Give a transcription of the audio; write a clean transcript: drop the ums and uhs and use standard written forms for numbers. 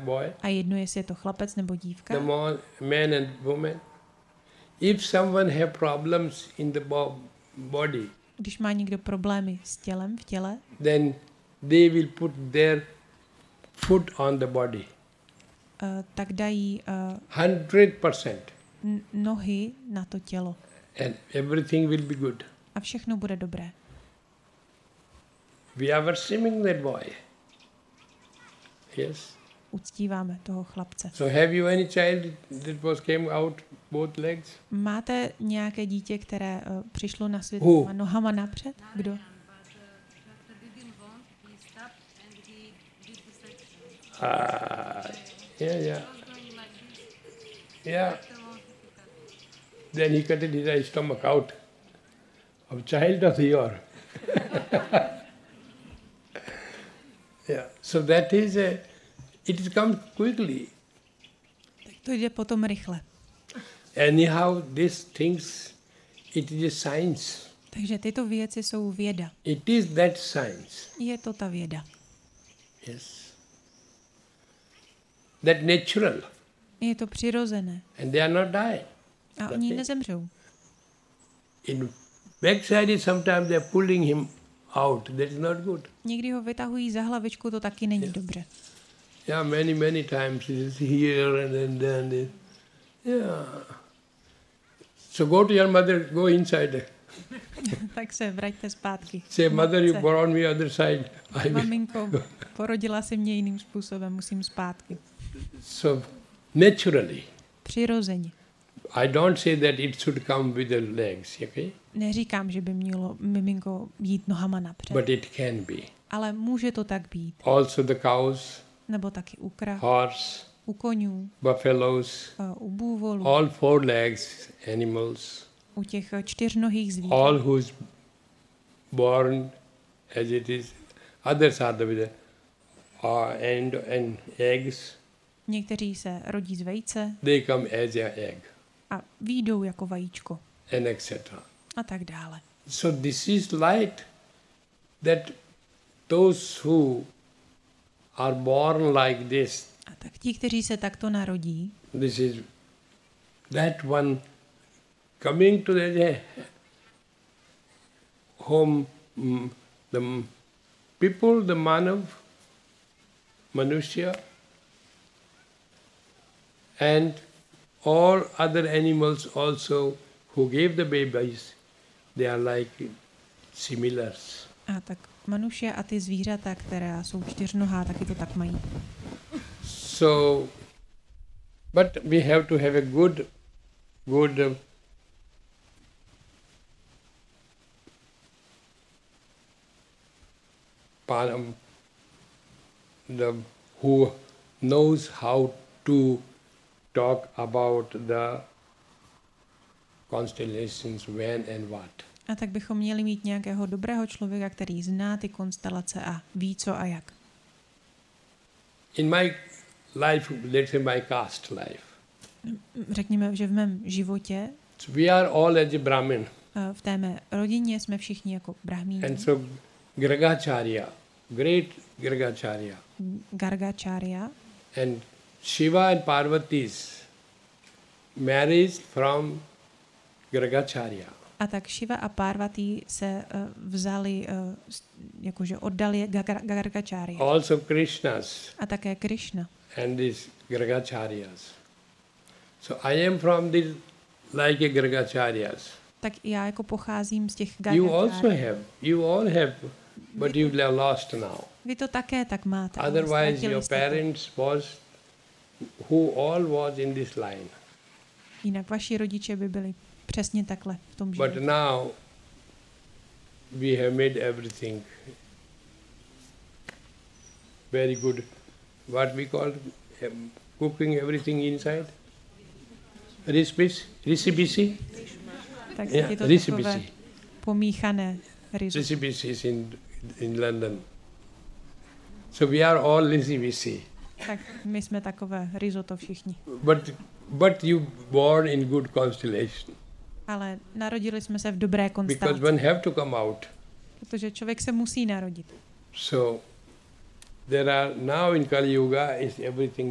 boy. A jedno, jestli je to chlapec nebo dívka. The man and woman. If someone have problems in the body, Když má někdo problémy s tělem, v těle, then they will put their foot on the body. tak dají 100%. nohy na to tělo. And everything will be good. A všechno bude dobré. We are worshiping that boy. Yes. Uctíváme toho chlapce. So have you any child that came out both legs? Máte nějaké dítě, které přišlo na svět Who? nohama napřed? Kdo? Yeah. Then he cut his stomach out of child of your. Yeah. So that is it comes quickly. Tak to jde potom rychle. Anyhow, these things, it is a science. Takže tyto věci jsou věda. It is that science. Je to ta věda. Yes. That natural. Je to přirozené. And they are not dying. A oni nezemřou. In backside, sometimes they are pulling him out. That is not good. Někdy ho vytahují za hlavičku, to taky není dobře. Yeah, many times it is here and then. Yeah. So go to your mother, go inside. Tak se vraťte zpátky. Say, mother, you brought me other side. Maminko, porodila si mě jiným způsobem, musím zpátky. So, naturally. Přirozeně. I don't say that it should come with the legs, okay? Neříkám, že by mělo miminko jít nohama napřed. But it can be. Ale může to tak být. Also the cows, Nebo taky u krav, horse, u konňů, buffaloes, u bůvolů, all four legs animals, u těch čtyřnohých zvířat. all who's born as it is, others are with the and eggs, Někteří se rodí z vejce they come as a egg, a výjdou jako vajíčko and etc. a tak dále. So this is light that those who are born like this, A tak ti, kteří se takto narodí, this is that one coming to the home, the people, the Manushya, and all other animals also who gave the babies, they are like similars. a tak Manuše a ty zvířata, která jsou čtyřnohá, taky to tak mají. So, but we have to have a good who knows how to talk about the constellations, when and what. A tak bychom měli mít nějakého dobrého člověka, který zná ty konstelace a ví co a jak. In my life, let's say my caste life, Řekněme, že v mém životě, we are all as a Brahmin. v té mé rodině jsme všichni jako brahmíni. And so Gargacharya, great Gargacharya, Gargacharya and Shiva and Parvati's marriage from Gargacharya. a tak Shiva a Parvati se vzali, jakože oddali Gargacharya. Also Krishna's A také Krishna. and these Gargacharyas. So I am from the like a Gargacharyas. Tak já jako pocházím z těch You also Gargacharya. have, you all have, but you have lost now. Vy to také tak máte. ale Otherwise ztratili your jste to. parents was, who all was in this line. Jinak vaši rodiče by byli přesně takhle v tom But životě. now we have made everything very good. What we call cooking everything inside? Recipe? Tak Yeah, je to recipe. takové pomíchané risotto. Recipe is in London. So we are all recipe. Tak my jsme takové risotto všichni. But you born in good constellation. Ale narodili jsme se v dobré Because konstelaci, one have to come out. protože člověk se musí narodit. So there are now in Kali Yuga is everything